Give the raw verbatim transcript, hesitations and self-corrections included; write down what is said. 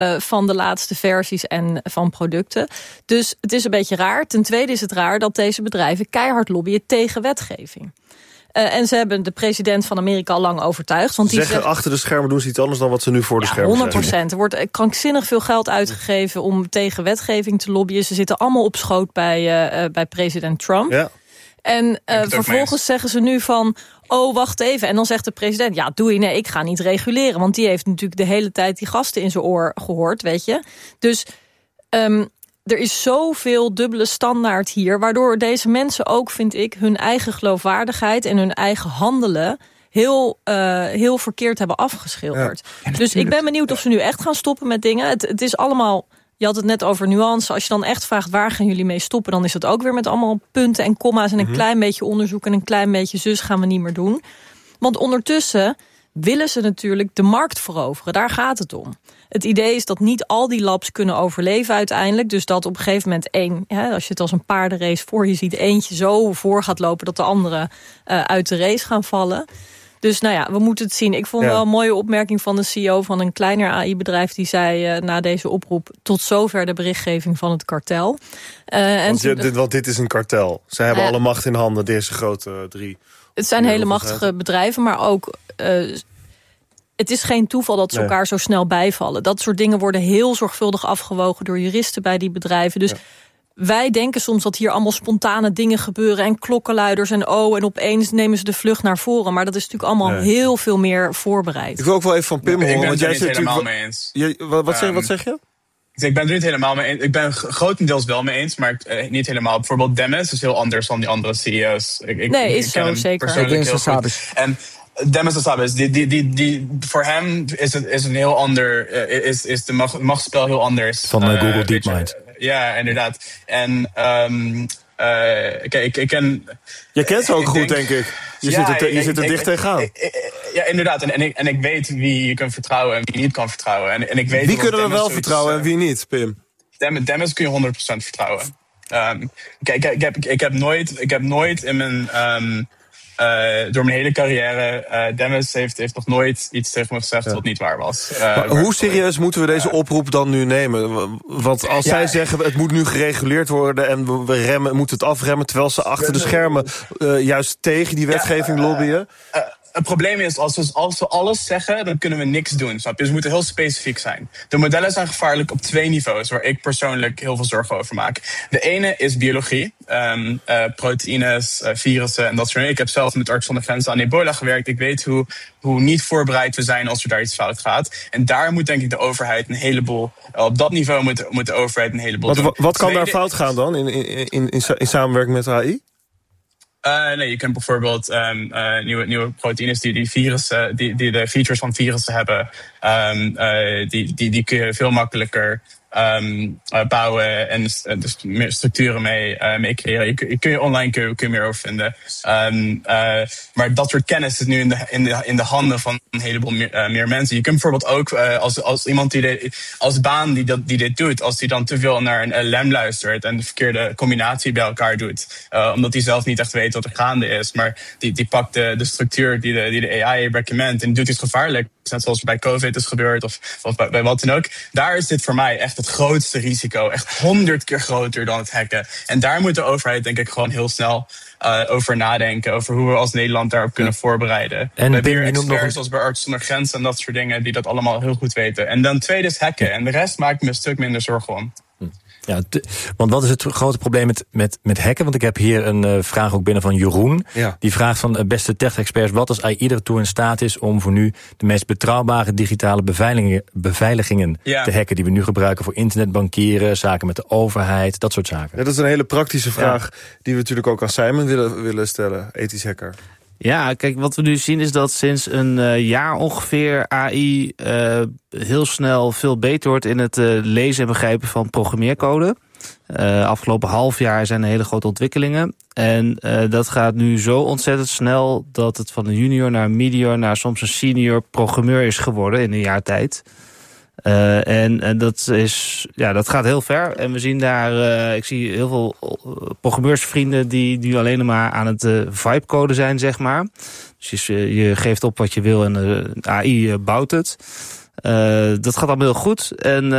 uh, van de laatste versies en van producten. Dus het is een beetje raar. Ten tweede is het raar dat deze bedrijven keihard lobbyen tegen wetgeving. Uh, en ze hebben de president van Amerika al lang overtuigd. Want ze die zeggen, zegt, achter de schermen doen ze iets anders dan wat ze nu voor de ja, schermen honderd procent. Er wordt krankzinnig veel geld uitgegeven om tegen wetgeving te lobbyen. Ze zitten allemaal op schoot bij, uh, bij president Trump. Ja. En uh, vervolgens zeggen ze nu van, oh, wacht even. En dan zegt de president, ja, doe je, nee, ik ga niet reguleren. Want die heeft natuurlijk de hele tijd die gasten in zijn oor gehoord, weet je. Dus um, er is zoveel dubbele standaard hier, waardoor deze mensen ook, vind ik, hun eigen geloofwaardigheid en hun eigen handelen heel, uh, heel verkeerd hebben afgeschilderd. Ja, dus ik ben benieuwd of ze nu echt gaan stoppen met dingen. Het, het is allemaal, je had het net over nuance. Als je dan echt vraagt, waar gaan jullie mee stoppen, dan is het ook weer met allemaal punten en komma's en een mm-hmm. klein beetje onderzoek en een klein beetje zus gaan we niet meer doen. Want ondertussen willen ze natuurlijk de markt veroveren. Daar gaat het om. Het idee is dat niet al die labs kunnen overleven uiteindelijk. Dus dat op een gegeven moment één, ja, als je het als een paardenrace voor je ziet, eentje zo voor gaat lopen dat de anderen uh, uit de race gaan vallen. Dus nou ja, we moeten het zien. Ik vond ja. wel een mooie opmerking van de C E O van een kleiner A I-bedrijf. Die zei uh, na deze oproep, tot zover de berichtgeving van het kartel. Uh, want, en je, dit, want dit is een kartel. Ze hebben uh, alle macht in handen, deze grote uh, drie. Het zijn hele machtige bedrijven, maar ook Uh, het is geen toeval dat ze nee. elkaar zo snel bijvallen. Dat soort dingen worden heel zorgvuldig afgewogen door juristen bij die bedrijven. Dus ja. wij denken soms dat hier allemaal spontane dingen gebeuren en klokkenluiders en oh, en opeens nemen ze de vlucht naar voren. Maar dat is natuurlijk allemaal nee. heel veel meer voorbereid. Ik wil ook wel even van Pim horen. Ik ben want het jij er niet helemaal natuurlijk... mee eens. Je, wat, wat, um, zeg, wat zeg je? Ik ben het er niet helemaal mee eens. Ik ben grotendeels wel mee eens, maar uh, niet helemaal. Bijvoorbeeld Demis is heel anders dan die andere C E O's. Ik, ik, nee, ik, is ik zo, zeker. Heel goed. En Demis Hassabis, die, die, die, die, voor hem is het is een heel ander, uh, is, is de macht, machtsspel heel anders. Van uh, Google DeepMind. Ja, inderdaad. En um, uh, kijk, ik, ik ken. Je kent ze ook ik goed, denk, denk ik. Je ja, zit er, te, je ik, zit er ik, dicht ik, tegenaan. Ik, ik, ja, inderdaad. En, en, ik, en ik weet wie je kunt vertrouwen en wie je niet kan vertrouwen. En, en ik weet wie kunnen we wel zoiets, vertrouwen en wie niet, Pim? Demis, Demis kun je honderd procent vertrouwen. Um, kijk, ik, ik, heb, ik, heb nooit, ik heb nooit in mijn. Um, Uh, door mijn hele carrière, uh, Demis heeft, heeft nog nooit iets tegen me gezegd ja. wat niet waar was. Uh, maar hoe serieus moeten we deze uh, oproep dan nu nemen? Want als ja, zij zeggen, het moet nu gereguleerd worden en we remmen, moeten het afremmen, terwijl ze achter de schermen uh, juist tegen die wetgeving ja, uh, lobbyen. Uh, Het probleem is, als we, als we alles zeggen, dan kunnen we niks doen. Snap je? Dus we moeten heel specifiek zijn. De modellen zijn gevaarlijk op twee niveaus, waar ik persoonlijk heel veel zorgen over maak. De ene is biologie. Um, uh, proteïnes, uh, virussen en dat soort dingen. Ik heb zelf met Arts zonder Grenzen aan ebola gewerkt. Ik weet hoe, hoe niet voorbereid we zijn als er daar iets fout gaat. En daar moet denk ik de overheid een heleboel. Op dat niveau moet, moet de overheid een heleboel wat, doen. Wat, wat kan Tweede, daar fout gaan dan in, in, in, in, in samenwerking met A I? Uh, nee, je kunt bijvoorbeeld um, uh, nieuwe, nieuwe proteïnes die, die, virussen, die, die de features van virussen hebben, um, uh, die, die, die kun je veel makkelijker um, uh, bouwen en uh, dus meer structuren mee, uh, mee creëren. Je, je kun je online kun je, kun je meer over vinden. Um, uh, maar dat soort kennis is nu in de, in de, in de handen van een heleboel meer, uh, meer mensen. Je kunt bijvoorbeeld ook uh, als, als iemand die dit, als baan die, dat, die dit doet, als die dan te veel naar een L M luistert en de verkeerde combinatie bij elkaar doet, uh, omdat hij zelf niet echt weet wat er gaande is, maar die, die pakt de, de structuur die de, die de A I recommend en doet iets gevaarlijk, net zoals bij COVID is gebeurd of, of bij, bij wat dan ook. Daar is dit voor mij echt het grootste risico. Echt honderd keer groter dan het hacken. En daar moet de overheid denk ik gewoon heel snel uh, over nadenken. Over hoe we als Nederland daarop kunnen voorbereiden. En we hebben hier experts nog... zoals bij Arts zonder Grenzen en dat soort dingen die dat allemaal heel goed weten. En dan tweede is hacken. En de rest maakt me een stuk minder zorgen om. Ja, te, want wat is het grote probleem met, met, met hacken? Want ik heb hier een uh, vraag ook binnen van Jeroen. Ja. Die vraagt van uh, beste tech-experts, wat als A I ertoe in staat is om voor nu de meest betrouwbare digitale beveiligingen, beveiligingen ja. te hacken die we nu gebruiken voor internetbankieren, zaken met de overheid, dat soort zaken. Ja, dat is een hele praktische vraag ja. die we natuurlijk ook aan Simon willen, willen stellen, ethisch hacker. Ja, kijk, wat we nu zien is dat sinds een uh, jaar ongeveer A I uh, heel snel veel beter wordt in het uh, lezen en begrijpen van programmeercode. Uh, afgelopen half jaar zijn er hele grote ontwikkelingen. En uh, dat gaat nu zo ontzettend snel dat het van een junior naar een medior naar soms een senior programmeur is geworden in een jaar tijd. Uh, en, en dat is, ja, dat gaat heel ver. En we zien daar, uh, ik zie heel veel programmeursvrienden die nu alleen maar aan het uh, vibe-coden zijn, zeg maar. Dus je, je geeft op wat je wil en uh, A I uh, bouwt het. Uh, dat gaat allemaal heel goed. En